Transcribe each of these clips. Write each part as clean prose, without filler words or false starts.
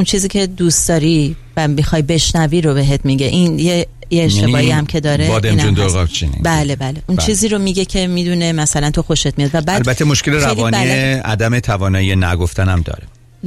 اون چیزی که دوست داری و میخوای بشنوی رو بهت میگه. این یه اشتباهی هم که داره بادمجون دورقابچینی. بله اون چیزی رو میگه که میدونه مثلا تو خوشت میاد. و بعد البته مشکل روانی عدم توانایی نگفتن هم داره.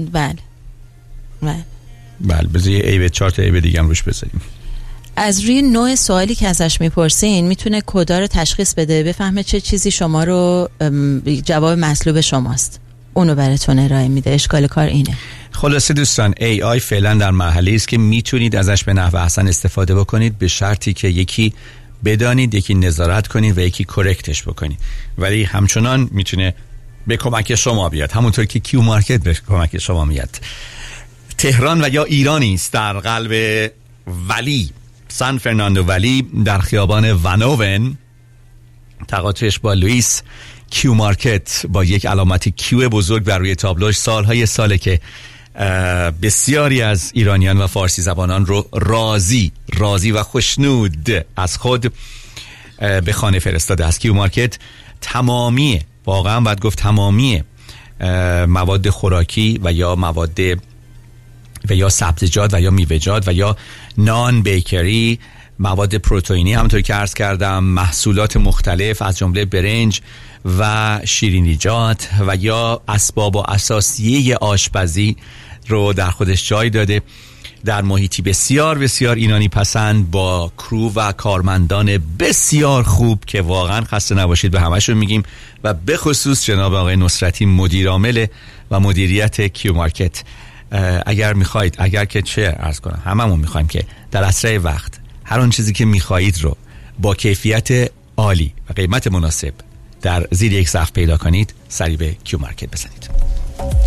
بله بذار یه عیب 4 تا عیب دیگه هم روش بذاریم. از روی نوع سوالی که ازش میپرسین میتونه کدا رو تشخیص بده، بفهمه چه چیزی شما رو جواب مطلوب شماست، اونو براتون ارائه میده. اشکال کار اینه. خلاصه دوستان AI فعلا در مرحله است که میتونید ازش به نحو احسن استفاده بکنید، به شرطی که یکی بدانید، یکی نظارت کنید و یکی کرکتش بکنید. ولی همچنان میتونه به کمک شما بیاد، همونطور که کیو مارکت به کمک شما میاد. تهران و یا ایرانی است در قلب ولی، سان فرناندو ولی، در خیابان ونوون، تقاطعش با لوئیس. کیو مارکت با یک علامتی کیو بزرگ بر روی تابلوش. ساله که بسیاری از ایرانیان و فارسی زبانان رو راضی و خوشنود از خود به خانه فرستاده است. کیو مارکت تمامی، واقعا باید گفت تمامی مواد خوراکی و یا مواد و یا سبزیجات و یا میوه‌جات و یا نان بیکری، مواد پروتئینی همونطور که عرض کردم، محصولات مختلف از جمله برنج و شیرینیجات و یا اسباب و اساسیه آشپزی رو در خودش جای داده، در محیطی بسیار بسیار ایرانی پسند، با کرو و کارمندان بسیار خوب که واقعا خسته نباشید به همشون میگیم، و به خصوص جناب آقای نصرتی مدیر عامل و مدیریت کیو مارکت. اگر که چه عرض کنم، هممون میخوایم که در اسرع وقت هر آن چیزی که میخواهید رو با کیفیت عالی و قیمت مناسب در زیر یک سقف پیدا کنید، سریع به کیو مارکت بزنید.